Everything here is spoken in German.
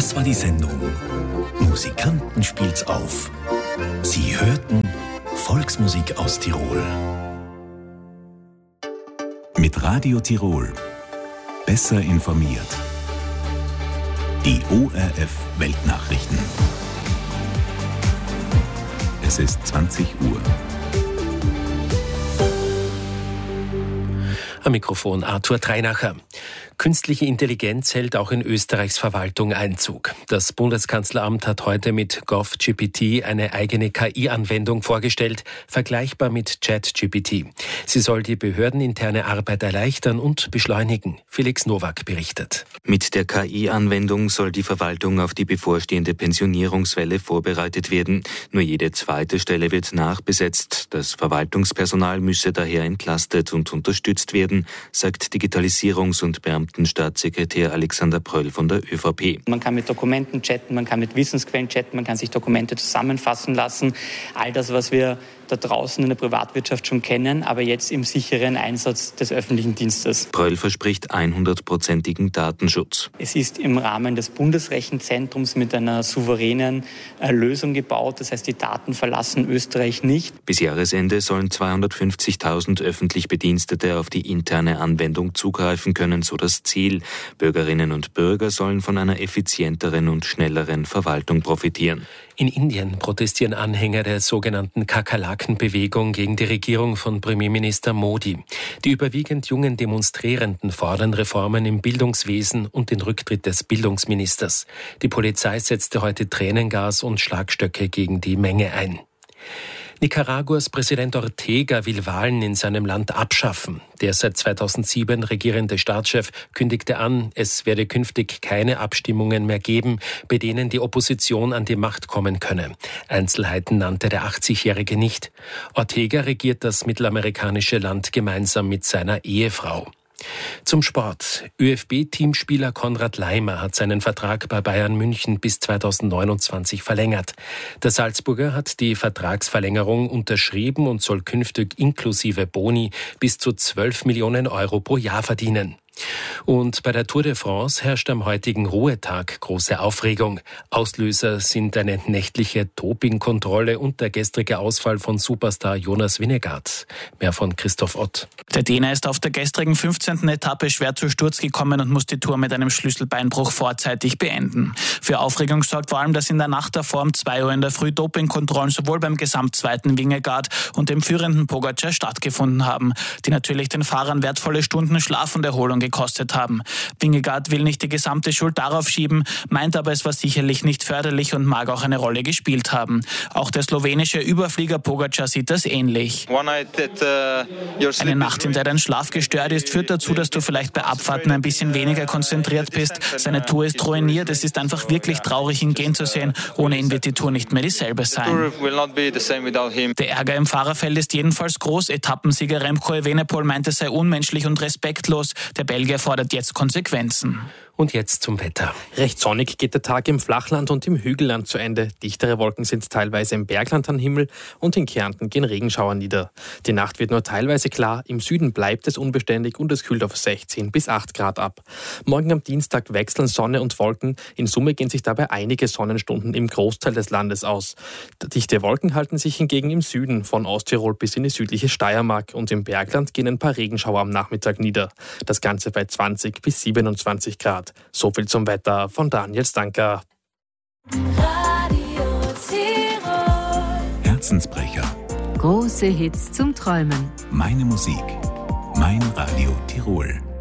Das war die Sendung Musikanten spielt's auf. Sie hörten Volksmusik aus Tirol. Mit Radio Tirol. Besser informiert. Die ORF Weltnachrichten. Es ist 20 Uhr. Am Mikrofon Arthur Treinacher. Künstliche Intelligenz hält auch in Österreichs Verwaltung Einzug. Das Bundeskanzleramt hat heute mit GovGPT eine eigene KI-Anwendung vorgestellt, vergleichbar mit ChatGPT. Sie soll die behördeninterne Arbeit erleichtern und beschleunigen. Felix Nowak berichtet. Mit der KI-Anwendung soll die Verwaltung auf die bevorstehende Pensionierungswelle vorbereitet werden. Nur jede zweite Stelle wird nachbesetzt. Das Verwaltungspersonal müsse daher entlastet und unterstützt werden, sagt Digitalisierungs- und Beamtenstaatssekretär Alexander Pröll von der ÖVP. Man kann mit Dokumenten chatten, man kann mit Wissensquellen chatten, man kann sich Dokumente zusammenfassen lassen. All das, was wir da draußen in der Privatwirtschaft schon kennen, aber jetzt im sicheren Einsatz des öffentlichen Dienstes. Pröll verspricht 100%igen Datenschutz. Es ist im Rahmen des Bundesrechenzentrums mit einer souveränen Lösung gebaut. Das heißt, die Daten verlassen Österreich nicht. Bis Jahresende sollen 250.000 öffentlich Bedienstete auf die interne Anwendung zugreifen können, so das Ziel. Bürgerinnen und Bürger sollen von einer effizienteren und schnelleren Verwaltung profitieren. In Indien protestieren Anhänger der sogenannten Kakerlaken-Bewegung gegen die Regierung von Premierminister Modi. Die überwiegend jungen Demonstrierenden fordern Reformen im Bildungswesen und den Rücktritt des Bildungsministers. Die Polizei setzte heute Tränengas und Schlagstöcke gegen die Menge ein. Nicaraguas Präsident Ortega will Wahlen in seinem Land abschaffen. Der seit 2007 regierende Staatschef kündigte an, es werde künftig keine Abstimmungen mehr geben, bei denen die Opposition an die Macht kommen könne. Einzelheiten nannte der 80-Jährige nicht. Ortega regiert das mittelamerikanische Land gemeinsam mit seiner Ehefrau. Zum Sport. ÖFB-Teamspieler Konrad Laimer hat seinen Vertrag bei Bayern München bis 2029 verlängert. Der Salzburger hat die Vertragsverlängerung unterschrieben und soll künftig inklusive Boni bis zu 12 Millionen Euro pro Jahr verdienen. Und bei der Tour de France herrscht am heutigen Ruhetag große Aufregung. Auslöser sind eine nächtliche Dopingkontrolle und der gestrige Ausfall von Superstar Jonas Vingegaard. Mehr von Christoph Ott. Der Däner ist auf der gestrigen 15. Etappe schwer zu Sturz gekommen und muss die Tour mit einem Schlüsselbeinbruch vorzeitig beenden. Für Aufregung sorgt vor allem, dass in der Nacht davor um 2 Uhr in der Früh Dopingkontrollen sowohl beim Gesamtzweiten Vingegaard und dem führenden Pogacar stattgefunden haben, die natürlich den Fahrern wertvolle Stunden Schlaf und Erholung gekostet haben. Vingegaard will nicht die gesamte Schuld darauf schieben, meint aber, es war sicherlich nicht förderlich und mag auch eine Rolle gespielt haben. Auch der slowenische Überflieger Pogacar sieht das ähnlich. Eine Nacht, in der dein Schlaf gestört ist, führt dazu, dass du vielleicht bei Abfahrten ein bisschen weniger konzentriert bist. Seine Tour ist ruiniert. Es ist einfach wirklich traurig, ihn gehen zu sehen. Ohne ihn wird die Tour nicht mehr dieselbe sein. Der Ärger im Fahrerfeld ist jedenfalls groß. Etappensieger Remco Evenepoel meint, es sei unmenschlich und respektlos. Der Belgier fordert jetzt Konsequenzen. Und jetzt zum Wetter. Recht sonnig geht der Tag im Flachland und im Hügelland zu Ende. Dichtere Wolken sind teilweise im Bergland am Himmel und in Kärnten gehen Regenschauer nieder. Die Nacht wird nur teilweise klar, im Süden bleibt es unbeständig und es kühlt auf 16 bis 8 Grad ab. Morgen am Dienstag wechseln Sonne und Wolken. In Summe gehen sich dabei einige Sonnenstunden im Großteil des Landes aus. Dichte Wolken halten sich hingegen im Süden, von Osttirol bis in die südliche Steiermark, und im Bergland gehen ein paar Regenschauer am Nachmittag nieder. Das Ganze bei 20 bis 27 Grad. So viel zum Wetter von Daniel Stanker. Radio Tirol. Herzensbrecher. Große Hits zum Träumen. Meine Musik. Mein Radio Tirol.